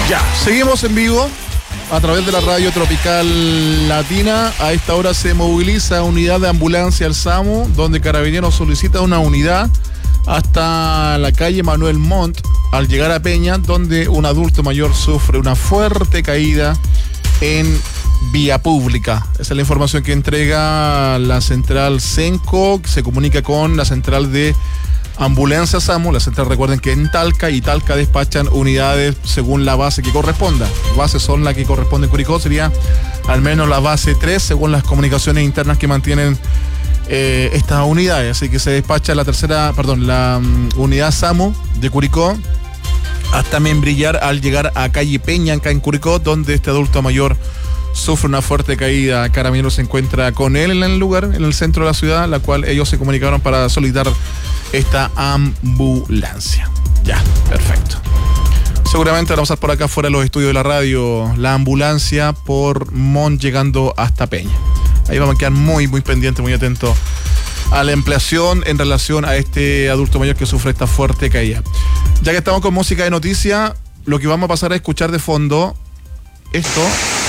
Ya, seguimos en vivo a través de la radio Tropical Latina. A esta hora se moviliza unidad de ambulancia al SAMU, donde Carabineros solicita una unidad hasta la calle Manuel Montt, al llegar a Peña, donde un adulto mayor sufre una fuerte caída en vía pública. Esa es la información que entrega la central Senco, que se comunica con la central de ambulancia SAMU. La central, recuerden que en Talca, y Talca despachan unidades según la base que corresponda. Bases son las que corresponde en Curicó, sería al menos la base 3, según las comunicaciones internas que mantienen estas unidades. Así que se despacha la unidad SAMU de Curicó hasta Membrillar al llegar a calle Peña, acá en Curicó, donde este adulto mayor sufre una fuerte caída. Carabineros se encuentra con él en el lugar, en el centro de la ciudad, la cual ellos se comunicaron para solicitar esta ambulancia. Ya, perfecto. Seguramente van a pasar por acá fuera de los estudios de la radio la ambulancia por Montt llegando hasta Peña. Ahí vamos a quedar muy pendientes, muy atentos a la ampliación en relación a este adulto mayor que sufre esta fuerte caída. Ya que estamos con música de noticia, lo que vamos a pasar a escuchar de fondo esto.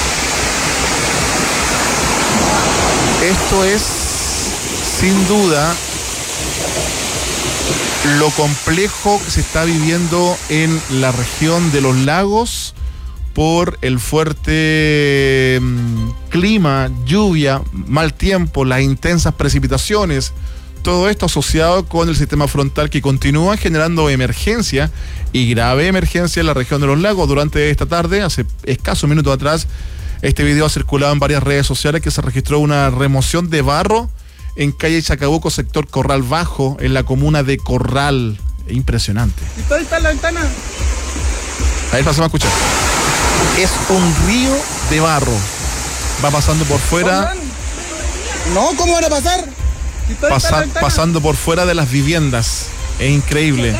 Esto es, sin duda, lo complejo que se está viviendo en la región de los lagos por el fuerte clima, lluvia, mal tiempo, las intensas precipitaciones. Todo esto asociado con el sistema frontal que continúa generando emergencia y grave emergencia en la región de los lagos. Durante esta tarde, hace escasos minutos atrás, este video ha circulado en varias redes sociales que se registró una remoción de barro en calle Chacabuco, sector Corral Bajo, en la comuna de Corral. Impresionante. ¿Y dónde está la ventana? Ahí pasamos a escuchar. Es un río de barro. Va pasando por fuera. No, ¿cómo van a pasar? Pasando por fuera de las viviendas. Es increíble.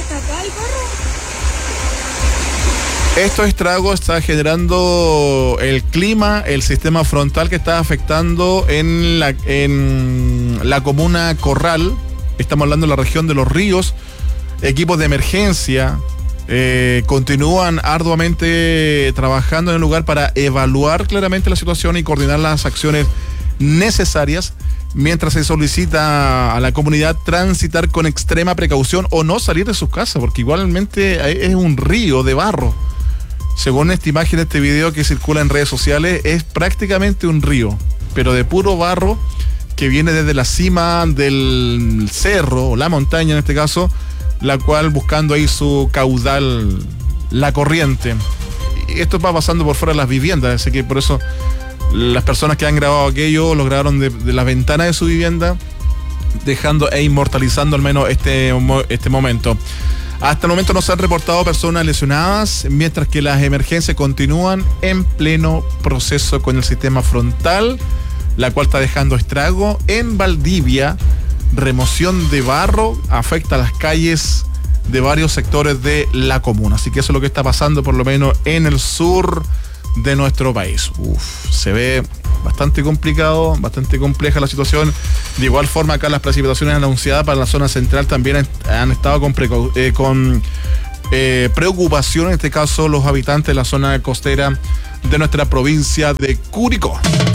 Estos estragos está generando el clima, el sistema frontal que está afectando en la comuna Corral. Estamos hablando de la región de Los Ríos. Equipos de emergencia continúan arduamente trabajando en el lugar para evaluar claramente la situación y coordinar las acciones necesarias, mientras se solicita a la comunidad transitar con extrema precaución o no salir de sus casas, porque igualmente es un río de barro. Según esta imagen, este video que circula en redes sociales, es prácticamente un río, pero de puro barro, que viene desde la cima del cerro, o la montaña en este caso, la cual buscando ahí su caudal, la corriente. Y esto va pasando por fuera de las viviendas, así que por eso las personas que han grabado aquello lo grabaron de la ventana de su vivienda, dejando e inmortalizando al menos este momento. Hasta el momento no se han reportado personas lesionadas, mientras que las emergencias continúan en pleno proceso con el sistema frontal, la cual está dejando estrago en Valdivia. Remoción de barro afecta a las calles de varios sectores de la comuna. Así que eso es lo que está pasando, por lo menos en el sur de nuestro país. Se ve bastante complicado, bastante compleja la situación. De igual forma, acá las precipitaciones anunciadas para la zona central también han estado con preocupación, en este caso los habitantes de la zona costera de nuestra provincia de Curicó.